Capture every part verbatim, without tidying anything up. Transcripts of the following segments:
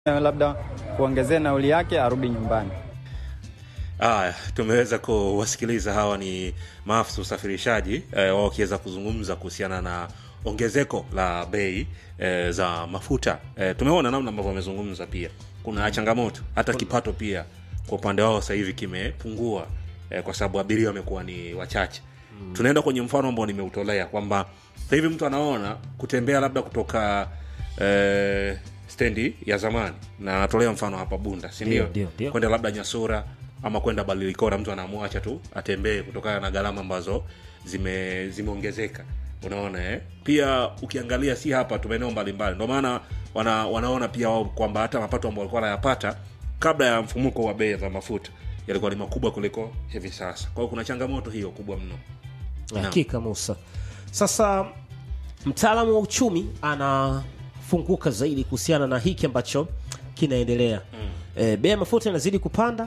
labda kuongezea nauli yake arudi nyumbani. Ah, tumeweza kuwasikiliza. Hawa ni maafisa usafirishaji eh, wao kiweza kuzungumza kuhusiana na ongezeko la bei eh, za mafuta. Eh, tumeona namna ambavyo wamezungumza. Pia kuna changamoto hata kipato pia kwa upande wao sasa hivi kimepungua eh, kwa sababu abiria wamekuwa ni wachache. Hmm. Tunaenda kwenye mfano ambao nimeutolea kwamba sasa hivi mtu anaona kutembea labda kutoka eh, stendi ya zamani, na natolea mfano hapa Bunda, si ndio? Kwenda labda Nyasura ama kwenda Balilikora, mtu anamwacha tu atembee kutokana na gharama ambazo zime zimeongezeka. Unaona eh? Pia ukiangalia si hapa tu, maeneo mbalimbali. Ndio maana wana, wanaona pia wao kwamba hata mapato ambayo walikuwa wanayapata kabla ya mfumuko wa bei za mafuta yalikuwa ni makubwa kuliko hivi sasa. Kwa hiyo kuna changamoto hiyo kubwa mno. Hakika Musa. Sasa mtaalamu wa uchumi anafunguka zaidi kuhusiana na hiki ambacho kinaendelea. Mm. E, bei ya mafuta inazidi kupanda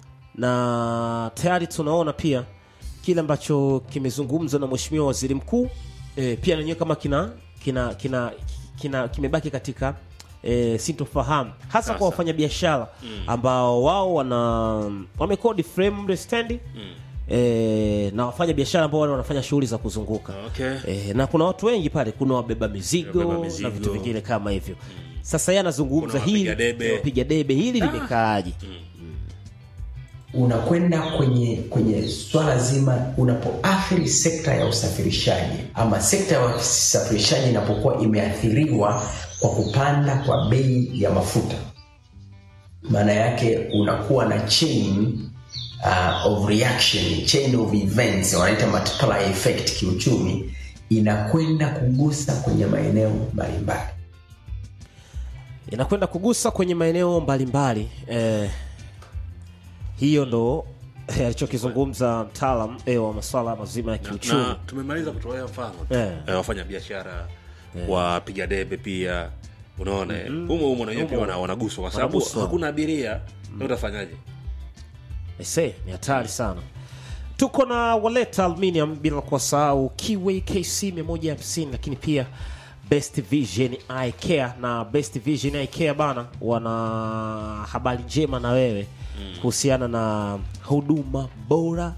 na tayari tunaona pia kile ambacho kimezungumzwa na Mheshimiwa Waziri Mkuu e, pia nanyewe kama kina kina kina, kina kimebaki katika e, sintofahamu hasa Sasa. Kwa wafanyabiashara mm. ambao wao wana wamekodi frame stand mm. e, na wafanya biashara ambao wanafanya shughuli za kuzunguka. Okay. E, na kuna watu wengi pale, kuna wabeba mizigo, wabeba mizigo na vitu vingine kama hivyo. Mm. Sasa yeye anazungumza hili wapiga debe hili ah. limekaaje? Mm. Unakwenda kwenye kwenye swala zima, unapoathiri sekta ya usafirishaji ama sekta ya usafirishaji inapokuwa imeathiriwa kwa kupanda kwa bei ya mafuta, maana yake unakuwa na chain uh, of reaction, chain of events, wanaita multiplier effect kiuchumi, inakwenda kugusa kwenye maeneo mbalimbali inakwenda kugusa kwenye maeneo mbalimbali eh hiyo ndo alichokizungumza mtaalamu eh, wa masuala mazima ya kiuchumi. Na tumemaliza kutolea mfano yeah. eh, wafanya biashara yeah. wapiga debe pia, unaona eh mm-hmm. humo humo na pia wana wanaguswa kwa sababu hakuna abiria. mm. Ndio utafanyaje? Ese ni hatari sana. Tuko na Waleta Aluminium, bila kusahau K W K C mia moja hamsini, lakini pia Best Vision Eye Care. Na Best Vision Eye Care bana wana habari njema na wewe mm. kuhusiana na huduma bora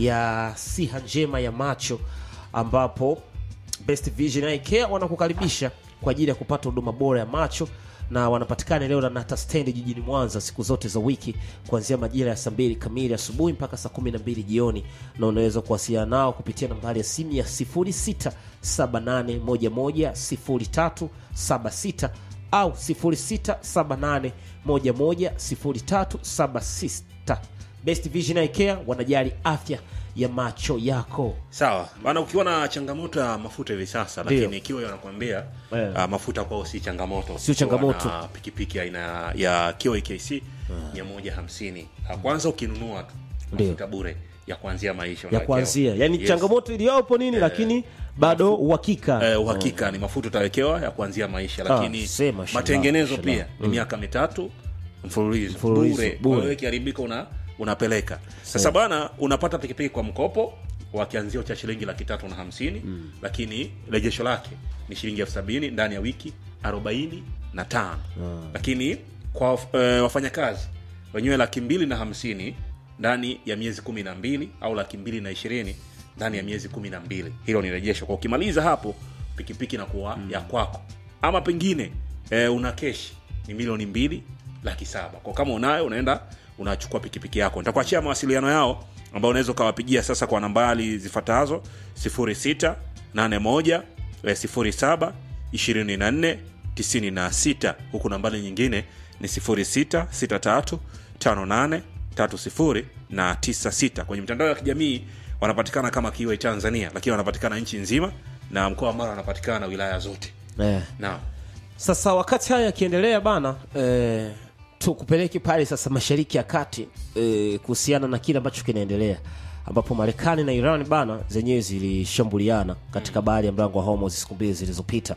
ya siha njema ya macho, ambapo Best Vision Eye Care wanakukaribisha kwa ajili ya kupata huduma bora ya macho, na wanapatikana leo na Nata Stand jijini Mwanza siku zote za wiki kuanzia majira ya saa mbili kamili asubuhi mpaka saa kumi na mbili jioni, na unaweza kuwasiliana nao kupitia nambari ya simu ya sifuri sita saba nane moja moja sifuri tatu saba sita au sifuri sita saba nane moja moja sifuri tatu saba sita. Best Vision Eye Care wanajali afya ya macho yako. Sawa. Bana, ukiwa na changamoto ya mafuta hivi sasa, lakini ikiwa wanakuambia yeah. uh, mafuta kwao si changamoto. Si changamoto. Na pikipiki aina ya K W K C yeah. mia moja hamsini. Kwanza ukinunua tu mafuta bure ya kuanzia maisha ya kuanzia. Yaani yes. changamoto iliyopo nini eh, lakini bado uhakika. Eh, uhakika oh. ni mafuta utawekewa ya kuanzia maisha, lakini ah, matengenezo pia ni mm. miaka mitatu mfululizo bure. Wewe kiharibika una unapeleka. Sasa bana, unapata pikipiki kwa mkopo wa kianzio cha shilingi laki tatu na hamsini mm. lakini rejesho lake ni shilingi elfu sabini ndani ya wiki arobaini na tano. Mm. Lakini kwa uh, wafanyakazi wenyewe laki mbili na hamsini ndani ya miezi kumi na mbili au laki mbili na ishirini ndani ya miezi kumi na mbili. Hilo ni rejesho. Kwa ukimaliza hapo pikipiki inakuwa mm. ya kwako. Ama pengine eh, una cash ni milioni mbili laki saba. Kwa kama unayo unaenda unachukua pikipiki yako. Nitakuachia mawasiliano yao ambao unaweza kuwapigia sasa kwa nambari zifuatazo: sifuri sita nane moja sifuri saba ishirini na nne tisini na sita. Huku nambari nyingine ni sifuri sita sita tatu tano nane tatu sifuri na tisa sita. Kwenye mitandao ya kijamii wanapatikana kama Kiway Tanzania, lakini wanapatikana nchi nzima na mkoa wa Mara wanapatikana wilaya zote. Eh. Naam. Sasa wakati haya yakiendelea bana, eh tukupeleke pale sasa Mashariki ya Kati eh kuhusiana na kile ambacho kinaendelea, ambapo Marekani na Iran bana zenyewe zilishambuliana katika bahari ya Mlango wa Hormuz siku mbili zilizopita,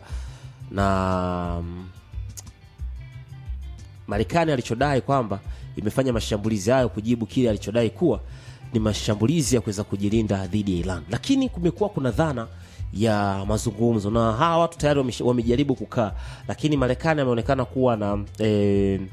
na um, Marekani alichodai kwamba imefanya mashambulizi hayo kujibu kile alichodai kuwa ni mashambulizi ya kuweza kujilinda dhidi ya Iran. Lakini kumekuwa kuna dhana ya mazungumzo, na hawa watu tayari wamejaribu kukaa, lakini Marekani ameonekana kuwa na e,